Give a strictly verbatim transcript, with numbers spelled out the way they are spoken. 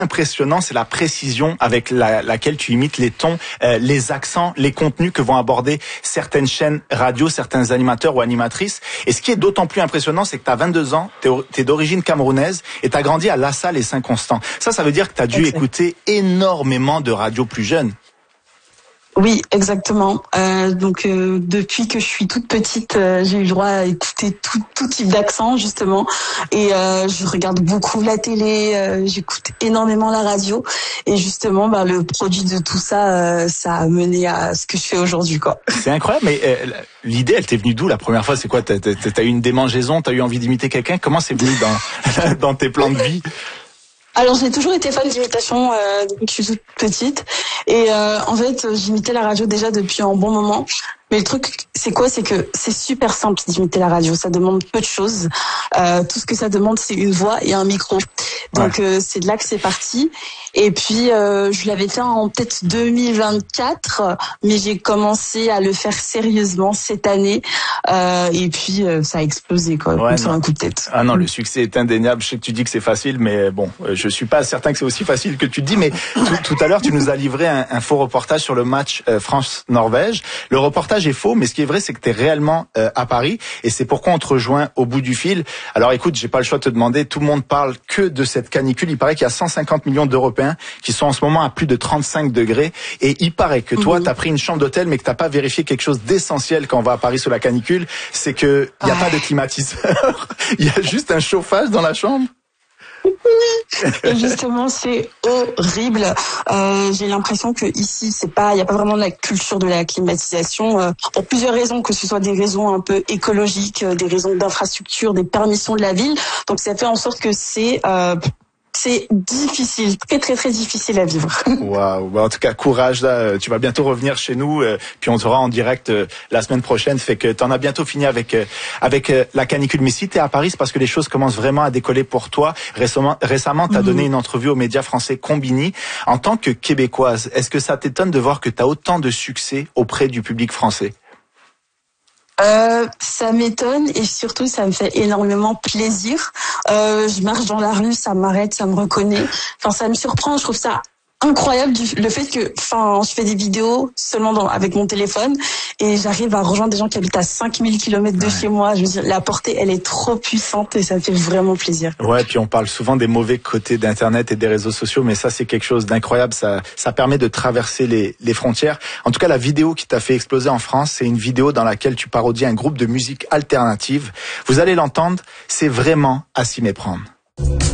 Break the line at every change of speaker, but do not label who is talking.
impressionnant, c'est la précision avec la, laquelle tu imites les tons, euh, les accents, les contenus que vont aborder certaines chaînes radio, certains animateurs ou animatrices. Et ce qui est d'autant plus impressionnant, c'est que tu as vingt-deux ans, tu es d'origine camerounaise et tu as grandi à La Salle et Saint-Constant. Ça, ça veut dire que tu as dû exact. écouter énormément de radio plus jeune.
Oui, exactement. Euh, donc euh, depuis que je suis toute petite, euh, j'ai eu le droit à écouter tout, tout type d'accent justement, et euh, je regarde beaucoup la télé, euh, j'écoute énormément la radio, et justement, bah, le produit de tout ça, euh, ça a mené à ce que je fais aujourd'hui, quoi.
C'est incroyable, mais euh, l'idée, elle t'est venue d'où la première fois? C'est quoi? T'as, t'as, t'as eu une démangeaison? T'as eu envie d'imiter quelqu'un? Comment c'est venu dans dans tes plans de vie?
Alors j'ai toujours été fan d'imitation euh, depuis que je suis toute petite, et euh, en fait j'imitais la radio déjà depuis un bon moment. Mais le truc, c'est quoi? C'est que c'est super simple d'imiter la radio. Ça demande peu de choses. Euh, tout ce que ça demande, c'est une voix et un micro. Donc ouais. euh, c'est de là que c'est parti. Et puis euh, je l'avais fait en peut-être deux mille vingt-quatre, mais j'ai commencé à le faire sérieusement cette année. Euh, et puis euh, ça a explosé, quoi, ouais, sur un coup de tête.
Ah non, le succès est indéniable. Je sais que tu dis que c'est facile, mais bon, je suis pas certain que c'est aussi facile que tu dis. Mais tout, tout à l'heure, tu nous as livré un, un faux reportage sur le match euh, France-Norvège. Le reportage est faux, mais ce qui est vrai, c'est que tu es réellement euh, à Paris, et c'est pourquoi on te rejoint au bout du fil. Alors écoute, j'ai pas le choix de te demander, tout le monde parle que de cette canicule. Il paraît qu'il y a cent cinquante millions d'Européens qui sont en ce moment à plus de trente-cinq degrés, et il paraît que toi, mmh. tu as pris une chambre d'hôtel, mais que t'as pas vérifié quelque chose d'essentiel quand on va à Paris sous la canicule, c'est que il y a ouais. pas de climatiseur, il y a juste un chauffage dans la chambre.
Et justement, c'est horrible. Euh, j'ai l'impression que ici, c'est pas, il y a pas vraiment de la culture de la climatisation, euh, pour plusieurs raisons, que ce soit des raisons un peu écologiques, des raisons d'infrastructure, des permissions de la ville. Donc, ça fait en sorte que c'est euh, c'est difficile, très très très difficile à vivre.
Waouh, bah en tout cas courage là, tu vas bientôt revenir chez nous, euh, puis on sera en direct euh, la semaine prochaine, fait que t'en as bientôt fini avec euh, avec euh, la canicule. Mais si t'es à Paris, c'est parce que les choses commencent vraiment à décoller pour toi. Récemment, récemment t'as mmh. donné une entrevue aux médias français Combini. En tant que Québécoise, est-ce que ça t'étonne de voir que t'as autant de succès auprès du public français?
Euh, ça m'étonne, et surtout ça me fait énormément plaisir. Euh, je marche dans la rue, ça m'arrête, ça me reconnaît. Enfin, ça me surprend. Je trouve ça incroyable du, le fait que, enfin, je fais des vidéos seulement dans, avec mon téléphone, et j'arrive à rejoindre des gens qui habitent à cinq mille kilomètres de ouais. chez moi. Je veux dire, la portée, elle est trop puissante, et ça me fait vraiment plaisir.
Ouais, puis on parle souvent des mauvais côtés d'Internet et des réseaux sociaux, mais ça, c'est quelque chose d'incroyable. Ça, ça permet de traverser les, les frontières. En tout cas, la vidéo qui t'a fait exploser en France, c'est une vidéo dans laquelle tu parodies un groupe de musique alternative. Vous allez l'entendre, c'est vraiment à s'y méprendre.